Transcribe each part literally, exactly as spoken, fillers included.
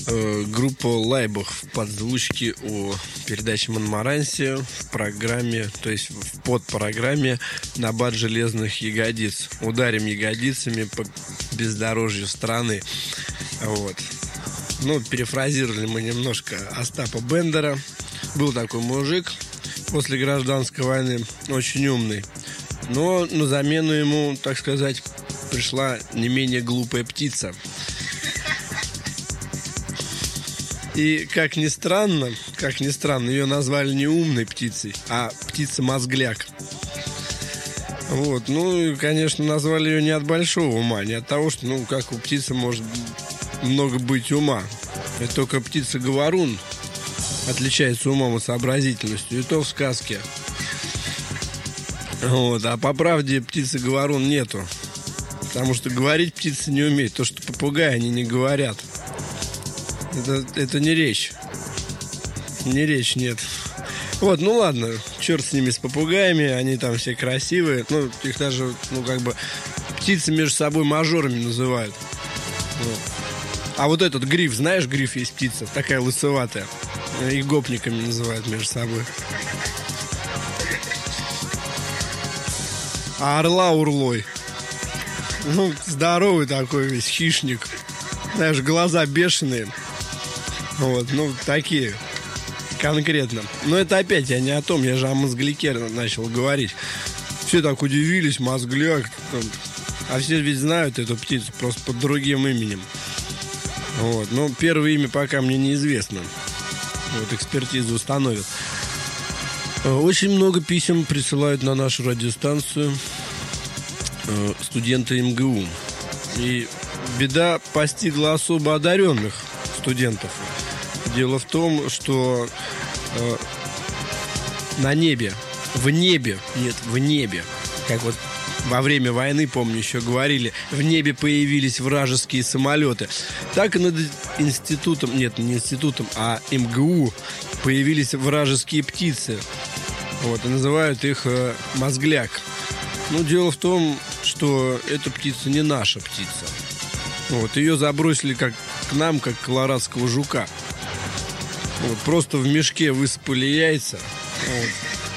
Группа Лайбах в подзвучке о передаче Монмаранси в программе, то есть в подпрограмме «Набат железных ягодиц». Ударим ягодицами по бездорожью страны. Вот. Ну, перефразировали мы немножко Остапа Бендера. Был такой мужик после гражданской войны, очень умный. Но на замену ему, так сказать, пришла не менее глупая птица. И, как ни странно, как ни странно, ее назвали не умной птицей, а птица-мозгляк. Вот, ну, и, конечно, назвали ее не от большого ума, не от того, что, ну, как у птицы может много быть ума. Это только птица-говорун отличается умом и сообразительностью, и то в сказке. Вот, а по правде птицы-говорун нету. Потому что говорить птицы не умеют. То, что попугаи, они не говорят. Это, это не речь. Не речь, нет. Вот, ну ладно, черт с ними, с попугаями. Они там все красивые. Ну, их даже, ну, как бы птицы между собой мажорами называют. Вот. А вот этот гриф, знаешь, гриф есть птица, такая лысоватая. Их гопниками называют между собой. А орла урлой. Ну, здоровый такой весь хищник. Знаешь, глаза бешеные. Вот, ну, такие. Конкретно. Но это опять я не о том, я же о мозгляке начал говорить. Все так удивились, мозгляк. А все ведь знают эту птицу просто под другим именем. Вот, но первое имя пока мне неизвестно. Вот, экспертиза установит. Очень много писем присылают на нашу радиостанцию студенты эм гэ у. И беда постигла особо одаренных студентов. Дело в том, что э, на небе, в небе, нет, в небе, как вот во время войны, помню, еще говорили, в небе появились вражеские самолеты. Так и над институтом, нет, не институтом, а эм гэ у появились вражеские птицы. Вот, и называют их э, мозгляк. Ну, дело в том, что эта птица не наша птица. Вот, ее забросили как к нам, как колорадского жука. Вот, просто в мешке высыпали яйца. Вот.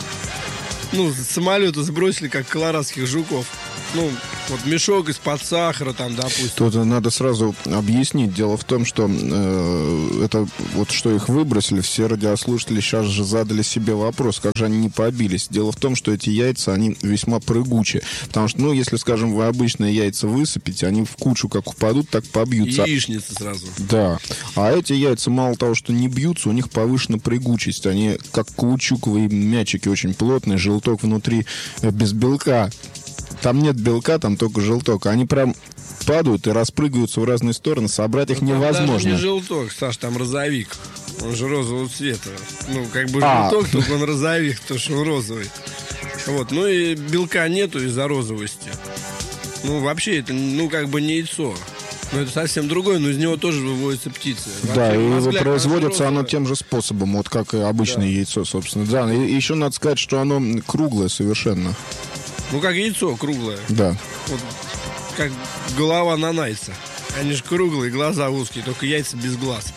Ну, с самолета сбросили, как колорадских жуков. Ну, вот мешок из-под сахара там, допустим. Тут надо сразу объяснить. Дело в том, что э, это вот что их выбросили, все радиослушатели сейчас же задали себе вопрос, как же они не побились. Дело в том, что эти яйца, они весьма прыгучие. Потому что, ну, если, скажем, вы обычные яйца высыпите, они в кучу как упадут, так побьются. Яичница сразу. Да. А эти яйца мало того, что не бьются, у них повышена прыгучесть. Они как каучуковые мячики, очень плотные, желток внутри без белка. Там нет белка, там только желток. Они прям падают и распрыгиваются в разные стороны. Собрать их ну, невозможно. Даже не желток, Саш, там розовик. Он же розового цвета. Ну, как бы а. желток, только он розовик, потому что он розовый. Вот, ну и белка нету из-за розовости. Ну, вообще, это, ну, как бы не яйцо. Но это совсем другое, но из него тоже выводятся птицы. Вообще, да, и мозгляк, производится оно тем же способом, вот как и обычное да. яйцо, собственно. Да, и еще надо сказать, что оно круглое совершенно. Ну, как яйцо круглое. Да. Вот, как голова нанайца. Они же круглые, глаза узкие, только яйца без глаз.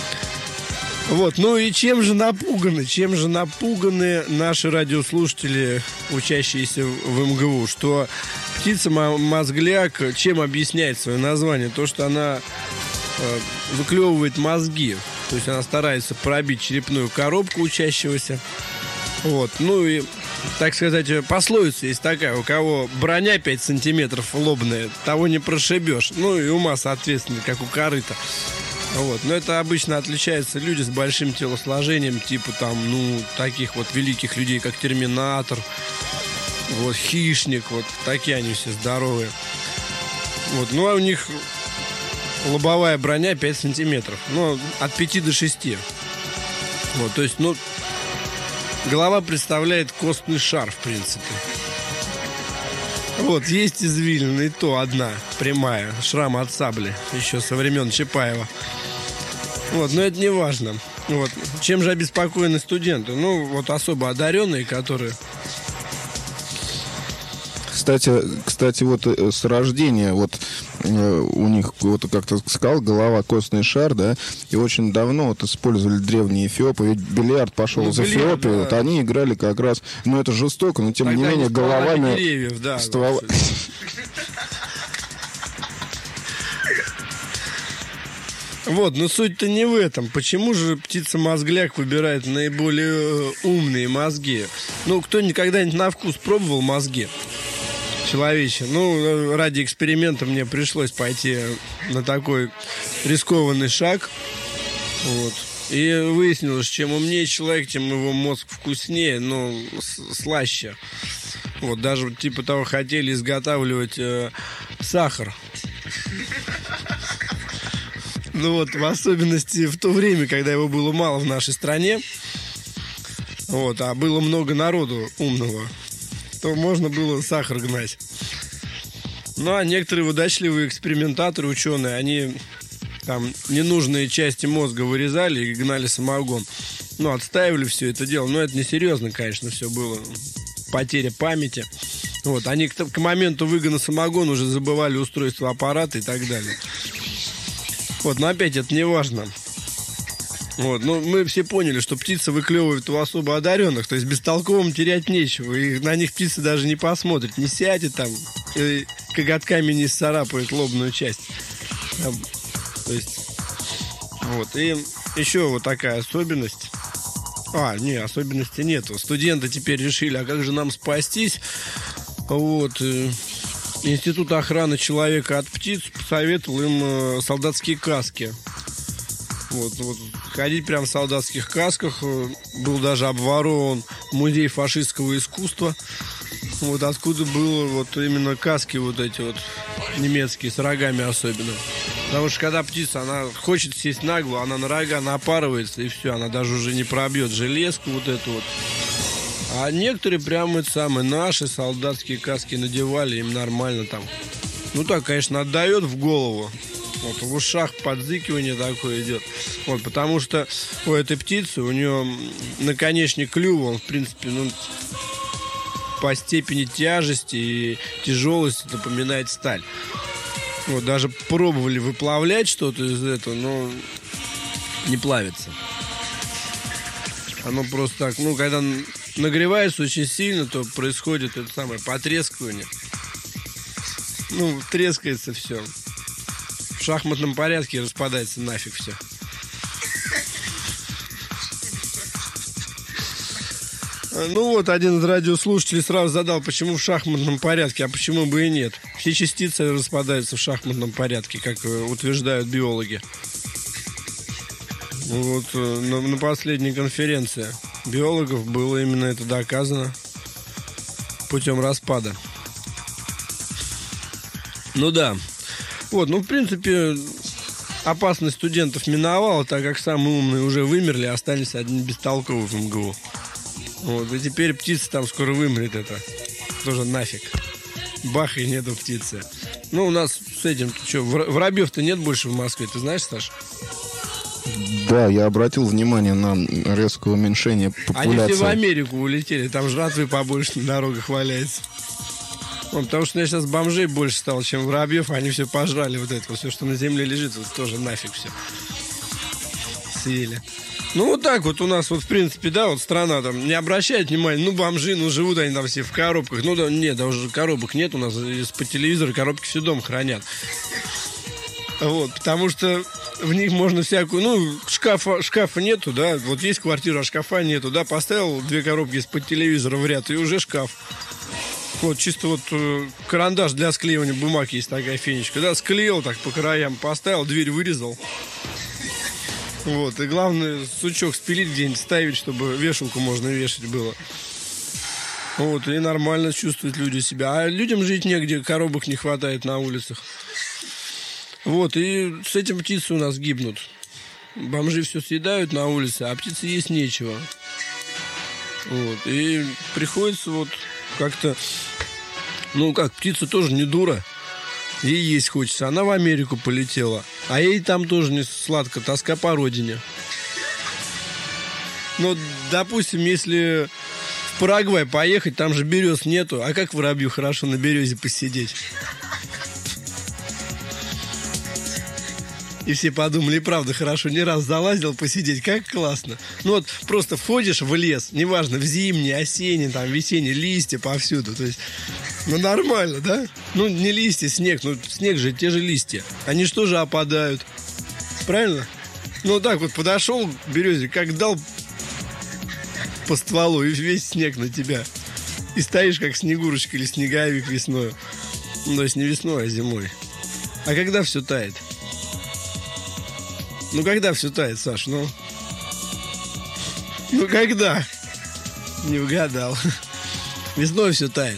Вот, ну и чем же напуганы, чем же напуганы наши радиослушатели, учащиеся в эм гэ у, что птица-мозгляк чем объясняет свое название? То, что она э, выклевывает мозги, то есть она старается пробить черепную коробку учащегося. Вот, ну и, так сказать, пословица есть такая: у кого броня пять сантиметров лобная, того не прошибешь. Ну и ума, соответственно, как у корыта. Вот, но это обычно отличаются люди с большим телосложением, типа там, ну, таких вот великих людей, как Терминатор, вот, Хищник, вот, такие они все здоровые. Вот, ну, а у них лобовая броня пять сантиметров, ну, от пяти до шести. Вот, то есть, ну, голова представляет костный шар, в принципе. Вот, есть извилина, и то одна, прямая, шрам от сабли, еще со времен Чапаева. Вот, но это не важно. Вот, чем же обеспокоены студенты? Ну, вот особо одаренные, которые Кстати, кстати, вот с рождения, вот у них, вот как ты сказал, голова, костный шар, да, и очень давно вот использовали древние эфиопы, ведь бильярд пошел ну, из Эфиопии, да. Вот они играли как раз, ну это жестоко, но тем тогда не менее головами... Деревьев, да. Ствол... Вот, но суть-то не в этом. Почему же птица-мозгляк выбирает наиболее умные мозги? Ну, кто никогда-нибудь на вкус пробовал мозги человечьи? Ну, ради эксперимента мне пришлось пойти на такой рискованный шаг. Вот. И выяснилось, чем умнее человек, тем его мозг вкуснее, но слаще. Вот, даже типа того хотели изготавливать э, сахар. Ну вот, в особенности в то время, когда его было мало в нашей стране, вот, а было много народу умного, то можно было сахар гнать. Ну, а некоторые удачливые экспериментаторы, ученые, они там ненужные части мозга вырезали и гнали самогон. Ну, отстаивали все это дело. Но это несерьезно, конечно, все было. Потеря памяти. Вот, они к, к моменту выгона самогона уже забывали устройство аппарата и так далее. Вот, но опять это не важно. Вот, ну, мы все поняли, что птицы выклевывают у особо одаренных, то есть бестолковым терять нечего. И на них птица даже не посмотрит, не сядет там, и коготками не сцарапает лобную часть. То есть, вот, и еще вот такая особенность. А, не, особенности нету. Студенты теперь решили, а как же нам спастись? Вот, Институт охраны человека от птиц посоветовал им э, солдатские каски. Вот, вот, ходить прям в солдатских касках. Был даже обворован музей фашистского искусства. Вот откуда было вот именно каски вот эти вот немецкие, с рогами особенно. Потому что когда птица, она хочет сесть на голову, она на рога напарывается, и все, она даже уже не пробьет железку вот эту вот. А некоторые прямо это самые наши солдатские каски надевали, им нормально там. Ну так, конечно, отдает в голову. Вот в ушах подзыкивание такое идет. Вот, потому что у этой птицы, у нее наконечник клюва, он, в принципе, ну, по степени тяжести и тяжелости напоминает сталь. Вот, даже пробовали выплавлять что-то из этого, но не плавится. Оно просто так, ну, когда нагревается очень сильно, то происходит это самое потрескивание. Ну, трескается все. В шахматном порядке распадается нафиг все. Ну вот, один из радиослушателей сразу задал, почему в шахматном порядке, а почему бы и нет. Все частицы распадаются в шахматном порядке, как утверждают биологи. Вот на, на последней конференции биологов было именно это доказано путем распада. Ну да. Вот, ну в принципе опасность студентов миновала, так как самые умные уже вымерли, остались одни бестолковые в эм гэ у. Вот, и теперь птица там скоро вымрет, это тоже нафиг. Бах, и нету птицы. Ну, у нас с этим, что, воробьев-то нет больше в Москве, ты знаешь, Саш? Да, я обратил внимание на резкое уменьшение популяции. Они все в Америку улетели, там жратвы побольше на дорогах валяется. Ну, потому что у меня сейчас бомжей больше стало, чем воробьев, они все пожрали вот это, все, что на земле лежит, вот тоже нафиг все съели. Ну, вот так вот у нас, вот, в принципе, да, вот страна там не обращает внимания, ну, бомжи, ну, живут они там все в коробках. Ну, да, нет, да уже коробок нет у нас, из-под телевизора коробки все дома хранят. Вот, потому что в них можно всякую, ну, шкафа, шкафа нету, да, вот есть квартира, а шкафа нету, да, поставил две коробки из-под телевизора в ряд, и уже шкаф. Вот, чисто вот э, карандаш для склеивания бумаг есть такая фенечка, да, склеил так по краям, поставил, дверь вырезал. Вот, и главное, сучок спилить где-нибудь, ставить, чтобы вешалку можно вешать было. Вот, и нормально чувствуют люди себя. А людям жить негде, коробок не хватает на улицах. Вот, и с этим птицы у нас гибнут. Бомжи все съедают на улице, а птицы есть нечего. Вот, и приходится вот как-то... Ну как, птица тоже не дура. Ей есть хочется. Она в Америку полетела. А ей там тоже не сладко, тоска по родине. Но, допустим, если в Парагвай поехать, там же берез нету. А как воробью хорошо на березе посидеть? И все подумали, правда, хорошо, не раз залазил посидеть, как классно. Ну вот просто входишь в лес, неважно, в зимний, осенний, там, весенний, листья повсюду. То есть, ну нормально, да? Ну не листья, снег, ну снег же, те же листья. Они что же опадают? Правильно? Ну так вот подошел к березе, как дал по стволу, и весь снег на тебя. И стоишь как снегурочка или снеговик весной. Ну то есть не весной, а зимой. А когда все тает? Ну, когда все тает, Саш, ну? Ну, когда? Не угадал. Весной все тает.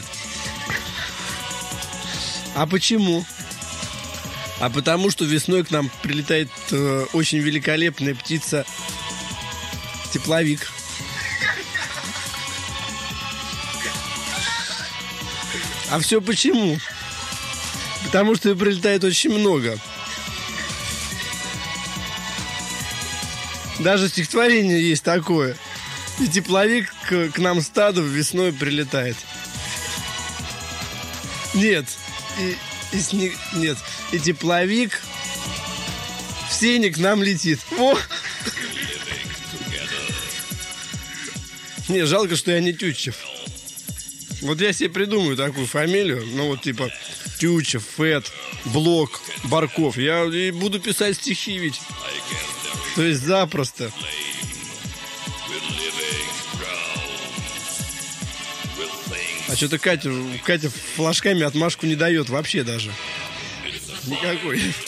А почему? А потому что весной к нам прилетает э, очень великолепная птица тепловик. А все почему? Потому что прилетает очень много. Даже стихотворение есть такое. И тепловик к, к нам стадом весной прилетает. Нет. И, и снег... Нет. И тепловик в сене к нам летит. О! Не, жалко, что я не Тютчев. Вот я себе придумаю такую фамилию. Ну вот типа Тютчев, Фет, Блок, Барков. Я и буду писать стихи ведь. То есть запросто. А что-то Катя, Катя флажками отмашку не дает вообще даже. Никакой.